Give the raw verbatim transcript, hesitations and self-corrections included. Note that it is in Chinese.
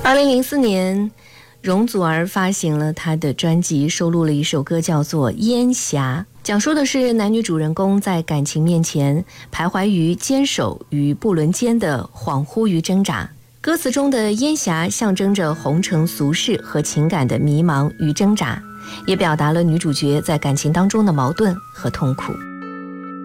二零零四年，容祖儿发行了她的专辑，收录了一首歌叫做《烟霞》，讲述的是男女主人公在感情面前徘徊于坚守与不伦间的恍惚与挣扎。歌词中的烟霞象征着红尘俗世和情感的迷茫与挣扎，也表达了女主角在感情当中的矛盾和痛苦。